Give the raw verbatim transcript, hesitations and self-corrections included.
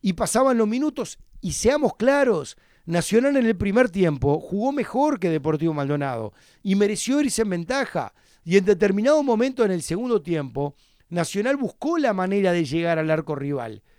y pasaban los minutos. Y seamos claros, Nacional en el primer tiempo jugó mejor que Deportivo Maldonado y mereció irse en ventaja. Y en determinado momento en el segundo tiempo, Nacional buscó la manera de llegar al arco rival.